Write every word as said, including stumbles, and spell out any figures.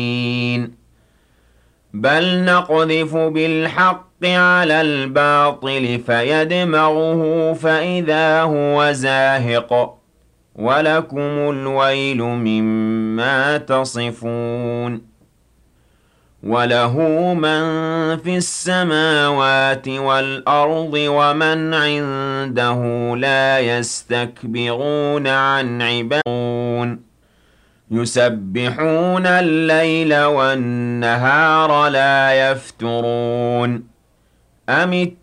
بَلْ نَقْذِفُ بِالْحَقِّ عَلَى الْبَاطِلِ فَيَدْمَغُهُ فَإِذَا هُوَ زَاهِقٌ ۚ وَلَكُمُ الْوَيْلُ مِمَّا تَصِفُونَ وَلَهُ مَن فِي السَّمَاوَاتِ وَالْأَرْضِ وَمَنْ عِندَهُ لَا يَسْتَكْبِرُونَ عَنْ عِبَادَتِهِ يُسَبِّحُونَ اللَّيْلَ وَالنَّهَارَ لَا يَفْتُرُونَ أَمِ